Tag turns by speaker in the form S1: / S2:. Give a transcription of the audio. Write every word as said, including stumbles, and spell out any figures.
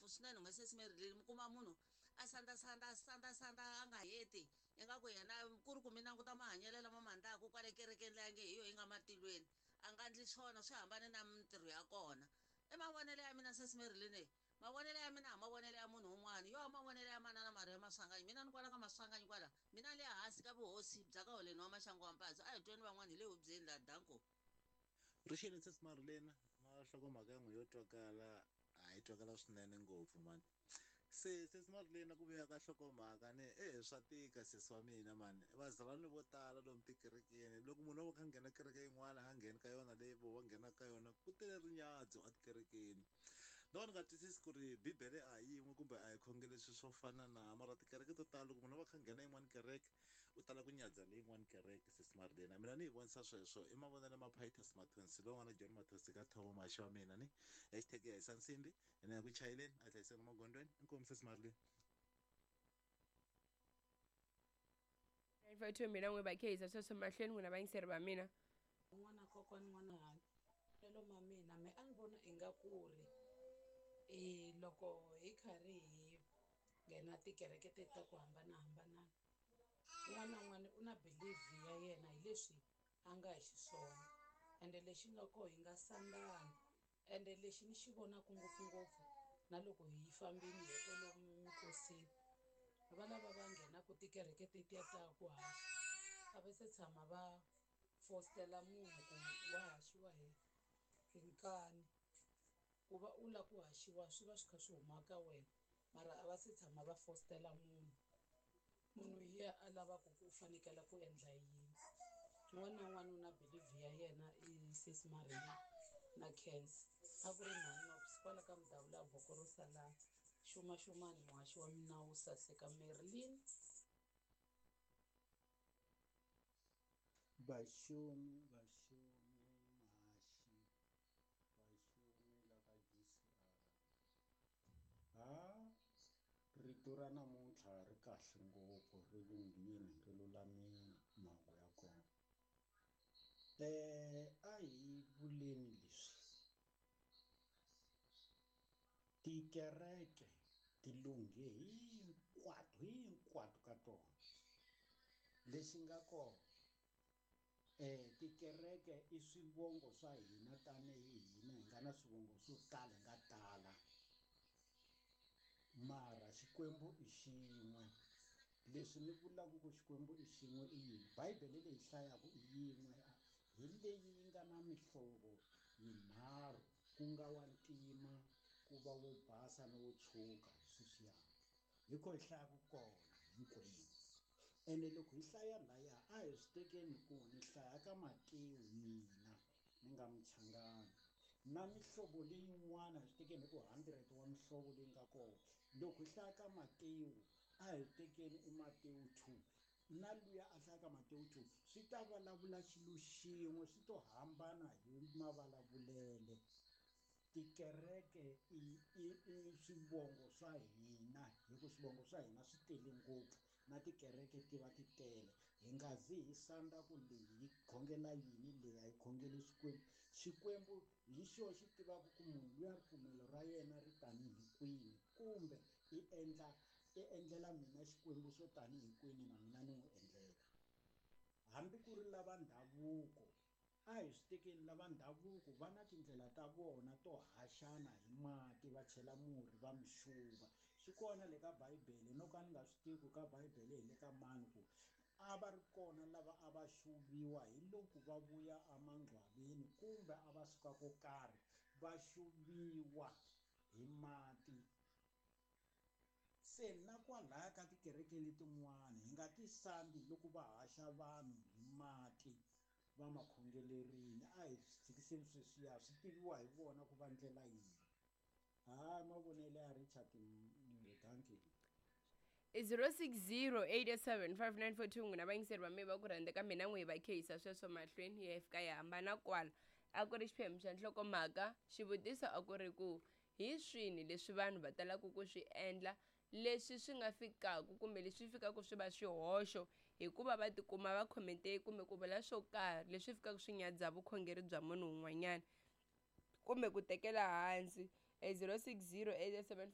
S1: ngopfu swinene nga se simerile mi kuma munhu a sanda sanda sanda sanda a nga heti ingaku yena ku ri ku mi languta mahanyelo lama ma ndlaku kwale kerekeni leyi nge hi yo yi nga matilweni a nga ndli swona swi hambane na mintirho ya kona i mavonelo ya mina se simerile mavonelo ya mina a mavonelo ya munhu un'wana yo mavonelo ya manana Maria Masanganyi mina ni kwala ka Masanganyi kwala mina le hansi ka vuhosi bya ka Holeni wa Maxangu wa Mpatswa a hi tweni van'wana hi le hubyeni la danko
S2: rixile se simarileni mahlokomhaka ya n'wi yo twakala a yi twakala swinene ngopfu mani se se simarileni ku vuya ka nhlokomhaka ni eh swa tika sesi wa mina mani vazalani vo tala lomu tikerekeni loko munhu wo kha nghena kereke yin'wana a ngheni ka yona leyi vo va nghenaka ka yona ku tele rinyadzo a tikerekeni no ni nga twisisi ku ri bibele a yin'we kumbe a hi khongeli swi swo fana na mara tikereke to tala loko munhu va kha nghena yin'wana kereke u tala ku nyadza leyin'wana kereke se simarileni mina ni hi vonisa sweswo i mavonelo ma Pitus Mathonsi lowun'wana John Mathonsi ka thomo maxi wa mina ni hashtag ya hisa nsimbi ene ya ku chayeleni a hlayiseni magondweni inkomu se simarileni
S3: nine five two mina n'wi bakheza sweswo mahlweni n'wina vayingiseri va mina
S4: n'wana kokwani n'wana lelo ma mina me a ni vona i nga ku ri e loko hi karhi hi nghena tikereke te ta ku hambanahambana un'wana na un'wana u na belief ya yena hi leswi a nga hi xiswona ende lexi nga koho hi nga sandani ende lexi ni xi vonaka ngopfungopfu na loko hi fambini hi kwalomu minkosini va lava va nghenaka tikereke tetiya ta ku haxa a va se tshama va fostela munhu ku wa haxiwa hi hi nkani ku va u la ku haxiwa swi va swi kha swi huma ka wena mara a va se tshama va fostela munhu munhu hi ya a lavaka ku u fanekele ku endla yini un'wana na un'wana u na belief ya yena i sesi Maria na Cancer a ku ri mhani wa kwala ka Mudavula vhoko ro sala xuma xumani muhaxi wa mina wo saseka Marilyn
S5: Baixomi, Baixomi, Mahashi, Baixomi, la ka G C R. Ah, rito ra namuntlha ri kahle ngopfu ri lunghile ri lulamile mhangu ya kona. Eh, a hi vuleni leswi. Tikereke ti lunghe hinkwato hinkwato ka tona. Lexi nga kona eh tikereke i swivongo swa hina tanihi hina hi nga na swivongo swo tala hi nga tala mara xikwembu i xin'we leswi ni vulaka ku xikwembu i xin'we i yini Bibele leyi hlayaka i yin'we hi leyi yi nga na mihlovo yinharhu ku nga wa ntima ku va wo basa no wo tshuka sweswiyani hi ko hi hlayaka kona hinkwenu ene loko hi hlaya laya a hi swi tekeni ku ni hlaya ka Matewu mina ni nga Muchangana na mihlovo leyin'wana hi swi tekeni ku hundred wa mihlovo leyi nga kona loko hi hlaya ka Matewu a hi tekeni i Matewu two na luya a hlaya ka Matewu two swi ta vulavula xilo xin'we swi to hambana hi mavulavulele tikereke i i swivongo swa hina hi ku swivongo swa hina swi tele ngopfu na tikereke ti va ti tele hi nga zi hi sandza ku leyi hi khongela yini leyi a hi khongeli Xikwembu Xikwembu hi xona xi tivaka ku munhu luya ripfumelo ra yena ri tanihi kwini kumbe i endla i endlela mina Xikwembu swo tanihi kwini na mina ni n'wi endlela hambi ku ri lava ndhavuko a hi swi tekeni lava ndhavuko va na tindlela ta vona to haxana hi mati va chela murhi va mixuva swi kona le ka Bibele no ka ni nga swi tivi ka Bibele hi le ka mani ku a va ri kona lava a va xuviwa hi loko va vuya amangcwaveni kumbe a va suka ko karhi va xuviwa hi mati se na kwalaya ka tikereke letin'wana hi nga ti sambi loko va haxa vanhu hi mati va makhongelerini a hi tshikiseni sweswiya swi tiviwa hi vona ku va ndlela yini hayi mavonelo ya Richard Ngedanki
S3: i zero six zero eight seven five nine four two n'wina vayingiseri va mi va ku rhandza ka mina n'wi va kheyisa sweswo mahlweni hi fika hi hambana kwala a ku ri xiphemu xa nhlokomhaka xivutiso a ku ri ku hi swini leswi vanhu va talaka ku swi endla leswi swi nga fikaku kumbe leswi fikaka swi va swihoxo hikuva va tikuma va khomente kumbe ku vula swo karhi leswi fikaka swi nyadza vukhongeri bya munhu un'wanyana kumbe ku tekela hansi e zero six zero eight seven